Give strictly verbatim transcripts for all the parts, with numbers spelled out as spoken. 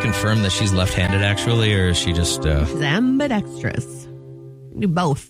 confirm that she's left-handed, actually, or is she just... Uh... She's ambidextrous. Do both.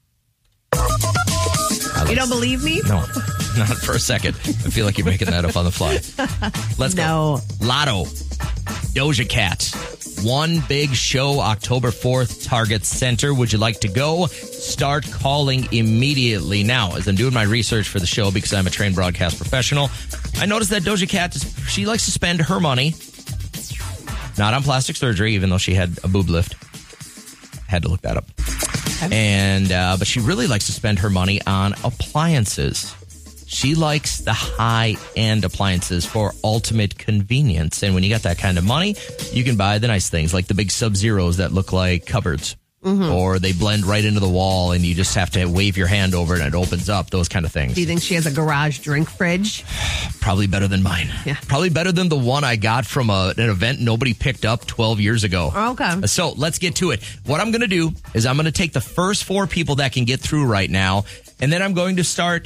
You don't believe me? No, not for a second. I feel like you're making that up on the fly. Let's no. go. Lotto. Doja Cat. One big show, October fourth, Target Center. Would you like to go? Start calling immediately. Now, as I'm doing my research for the show, because I'm a trained broadcast professional, I noticed that Doja Cat, she likes to spend her money, not on plastic surgery, even though she had a boob lift. Had to look that up. Okay. And uh, but she really likes to spend her money on appliances. She likes the high-end appliances for ultimate convenience. And when you got that kind of money, you can buy the nice things like the big Sub-Zeros that look like cupboards. Mm-hmm. Or they blend right into the wall and you just have to wave your hand over it and it opens up. Those kind of things. Do you think she has a garage drink fridge? Probably better than mine. Yeah. Probably better than the one I got from a, an event nobody picked up twelve years ago. Okay. So let's get to it. What I'm going to do is I'm going to take the first four people that can get through right now, and then I'm going to start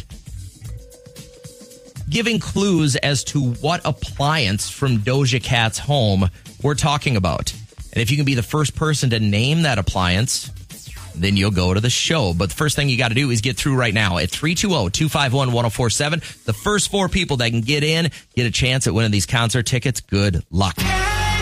giving clues as to what appliance from Doja Cat's home we're talking about. And if you can be the first person to name that appliance, then you'll go to the show. But the first thing you got to do is get through right now at three two zero, two five one, one zero four seven. The first four people that can get in get a chance at winning these concert tickets. Good luck.